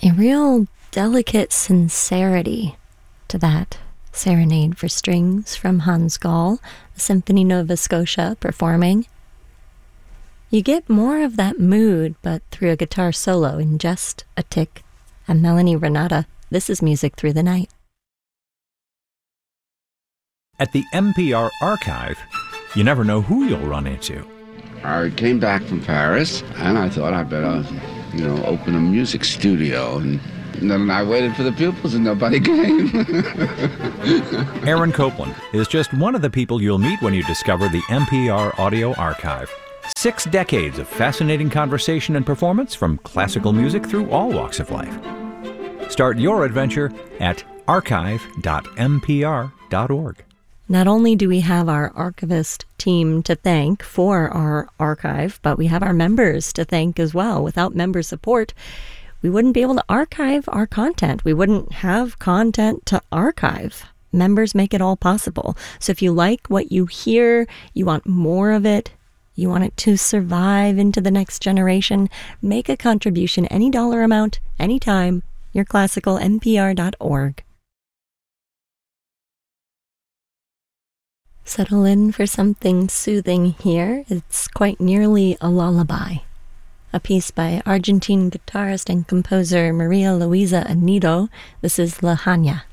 A real delicate sincerity to that Serenade for Strings from Hans Gall, the Symphony Nova Scotia performing. You get more of that mood, but through a guitar solo in just a tick. I'm Melanie Renata. This is Music Through the Night. At the NPR Archive, you never know who you'll run into. I came back from Paris, and I thought I'd better, open a music studio. And then I waited for the pupils, and nobody came. Aaron Copland is just one of the people you'll meet when you discover the NPR Audio Archive. 6 decades of fascinating conversation and performance from classical music through all walks of life. Start your adventure at archive.npr.org. Not only do we have our archivist team to thank for our archive, but we have our members to thank as well. Without member support, we wouldn't be able to archive our content. We wouldn't have content to archive. Members make it all possible. So if you like what you hear, you want more of it, you want it to survive into the next generation, make a contribution, any dollar amount, anytime, yourclassicalnpr.org. Settle in for something soothing here. It's quite nearly a lullaby. A piece by Argentine guitarist and composer Maria Luisa Anido. This is La Haña.